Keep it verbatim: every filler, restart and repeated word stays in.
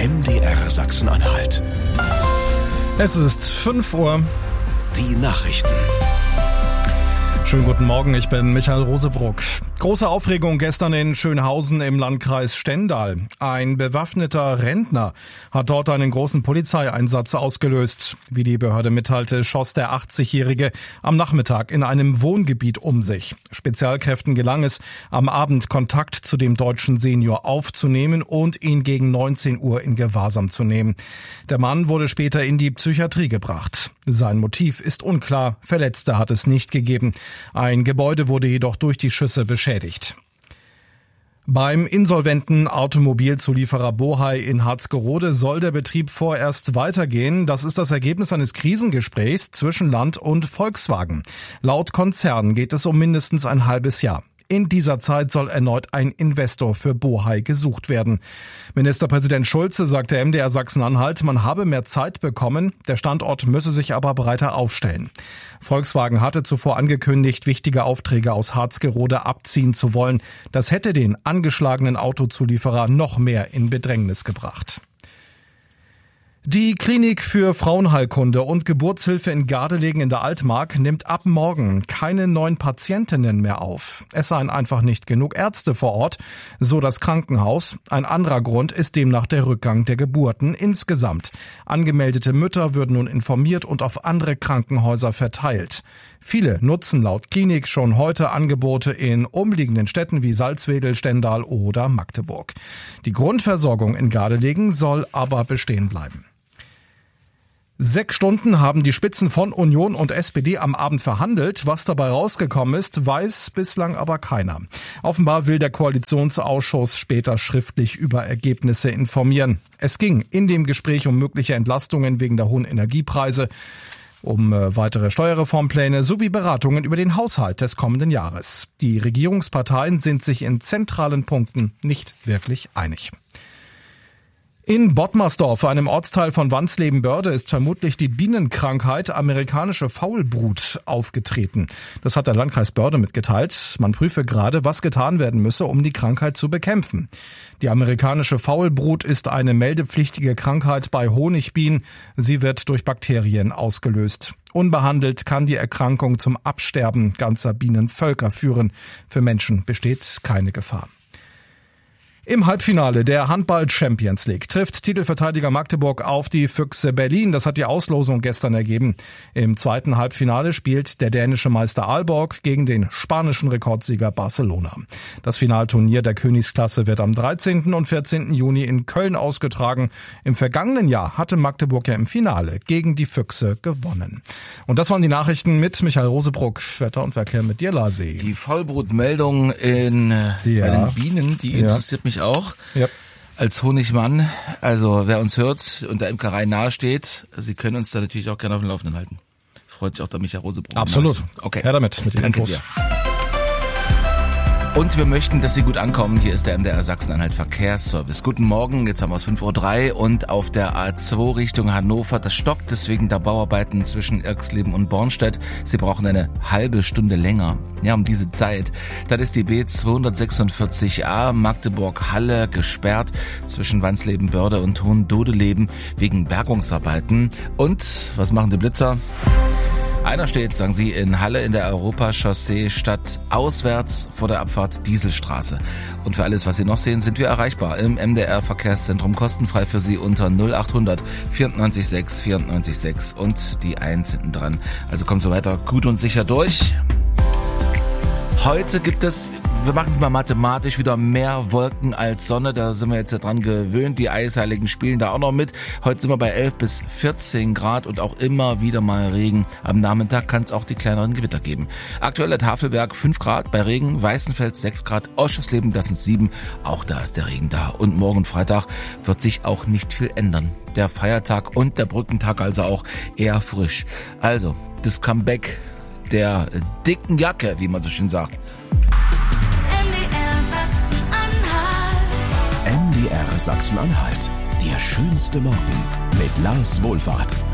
M D R Sachsen-Anhalt. Es ist fünf Uhr. Die Nachrichten. Schönen guten Morgen, ich bin Michael Rosebruck. Große Aufregung gestern in Schönhausen im Landkreis Stendal. Ein bewaffneter Rentner hat dort einen großen Polizeieinsatz ausgelöst. Wie die Behörde mitteilte, schoss der achtzigjährige am Nachmittag in einem Wohngebiet um sich. Spezialkräften gelang es, am Abend Kontakt zu dem deutschen Senior aufzunehmen und ihn gegen neunzehn Uhr in Gewahrsam zu nehmen. Der Mann wurde später in die Psychiatrie gebracht. Sein Motiv ist unklar, Verletzte hat es nicht gegeben. Ein Gebäude wurde jedoch durch die Schüsse beschädigt. Beim insolventen Automobilzulieferer Bohai in Harzgerode soll der Betrieb vorerst weitergehen. Das ist das Ergebnis eines Krisengesprächs zwischen Land und Volkswagen. Laut Konzern geht es um mindestens ein halbes Jahr. In dieser Zeit soll erneut ein Investor für Bohai gesucht werden. Ministerpräsident Schulze sagte M D R Sachsen-Anhalt, man habe mehr Zeit bekommen, der Standort müsse sich aber breiter aufstellen. Volkswagen hatte zuvor angekündigt, wichtige Aufträge aus Harzgerode abziehen zu wollen. Das hätte den angeschlagenen Autozulieferer noch mehr in Bedrängnis gebracht. Die Klinik für Frauenheilkunde und Geburtshilfe in Gardelegen in der Altmark nimmt ab morgen keine neuen Patientinnen mehr auf. Es seien einfach nicht genug Ärzte vor Ort, so das Krankenhaus. Ein anderer Grund ist demnach der Rückgang der Geburten insgesamt. Angemeldete Mütter würden nun informiert und auf andere Krankenhäuser verteilt. Viele nutzen laut Klinik schon heute Angebote in umliegenden Städten wie Salzwedel, Stendal oder Magdeburg. Die Grundversorgung in Gardelegen soll aber bestehen bleiben. Sechs Stunden haben die Spitzen von Union und S P D am Abend verhandelt. Was dabei rausgekommen ist, weiß bislang aber keiner. Offenbar will der Koalitionsausschuss später schriftlich über Ergebnisse informieren. Es ging in dem Gespräch um mögliche Entlastungen wegen der hohen Energiepreise, um weitere Steuerreformpläne sowie Beratungen über den Haushalt des kommenden Jahres. Die Regierungsparteien sind sich in zentralen Punkten nicht wirklich einig. In Bottmersdorf, einem Ortsteil von Wansleben-Börde, ist vermutlich die Bienenkrankheit amerikanische Faulbrut aufgetreten. Das hat der Landkreis Börde mitgeteilt. Man prüfe gerade, was getan werden müsse, um die Krankheit zu bekämpfen. Die amerikanische Faulbrut ist eine meldepflichtige Krankheit bei Honigbienen. Sie wird durch Bakterien ausgelöst. Unbehandelt kann die Erkrankung zum Absterben ganzer Bienenvölker führen. Für Menschen besteht keine Gefahr. Im Halbfinale der Handball-Champions League trifft Titelverteidiger Magdeburg auf die Füchse Berlin. Das hat die Auslosung gestern ergeben. Im zweiten Halbfinale spielt der dänische Meister Aalborg gegen den spanischen Rekordsieger Barcelona. Das Finalturnier der Königsklasse wird am dreizehnten und vierzehnten Juni in Köln ausgetragen. Im vergangenen Jahr hatte Magdeburg ja im Finale gegen die Füchse gewonnen. Und das waren die Nachrichten mit Michael Rosebruck. Wetter und Verkehr mit dir, Lasi. Die Faulbrutmeldung in, ja. bei den Bienen, die interessiert ja. mich auch. Ja. Als Honigmann, also wer uns hört und der Imkerei nahe steht, Sie können uns da natürlich auch gerne auf dem Laufenden halten. Freut sich auch der Michael Rosebruck. Absolut. Okay. Her damit. Mit Danke dir. Und wir möchten, dass Sie gut ankommen. Hier ist der M D R Sachsen-Anhalt Verkehrsservice. Guten Morgen, jetzt haben wir es fünf Uhr drei und auf der A zwei Richtung Hannover, das stockt deswegen der Bauarbeiten zwischen Irxleben und Bornstedt. Sie brauchen eine halbe Stunde länger. Ja, um diese Zeit. Dann ist die B zweihundertsechsundvierzig A Magdeburg-Halle gesperrt zwischen Wansleben-Börde und Hohendodeleben wegen Bergungsarbeiten. Und was machen die Blitzer? Einer steht, sagen Sie, in Halle in der Europachaussee statt auswärts vor der Abfahrt Dieselstraße. Und für alles, was Sie noch sehen, sind wir erreichbar im M D R Verkehrszentrum kostenfrei für Sie unter null achthundert vierundneunzig sechs vierundneunzig sechs und die eins hinten dran. Also kommt so weiter gut und sicher durch. Heute gibt es, wir machen es mal mathematisch, wieder mehr Wolken als Sonne. Da sind wir jetzt ja dran gewöhnt. Die Eisheiligen spielen da auch noch mit. Heute sind wir bei elf bis vierzehn Grad und auch immer wieder mal Regen. Am Nachmittag kann es auch die kleineren Gewitter geben. Aktuell at Havelberg fünf Grad, bei Regen Weißenfels sechs Grad, Oschersleben, das sind sieben. Auch da ist der Regen da. Und morgen Freitag wird sich auch nicht viel ändern. Der Feiertag und der Brückentag also auch eher frisch. Also, das Comeback der dicken Jacke, wie man so schön sagt. M D R Sachsen-Anhalt. Der schönste Morgen mit Lars Wohlfahrt.